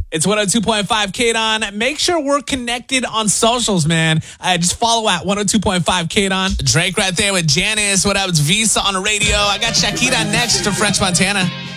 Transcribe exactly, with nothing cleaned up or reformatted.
It's one oh two point five K D O N. Make sure we're connected on socials, man. Uh, just follow at one oh two point five K D O N. Drake right there with Janice. What up? It's Visa on the radio. I got Shakira next to French Montana.